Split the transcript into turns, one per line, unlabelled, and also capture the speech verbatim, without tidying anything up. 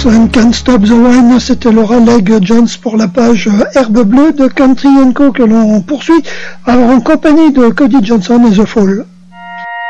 and Can't Stop the Wine, c'était Laura Legg Jones pour la page Herbe Bleue de Country and Co que l'on poursuit alors en compagnie de Cody Johnson et The Fall.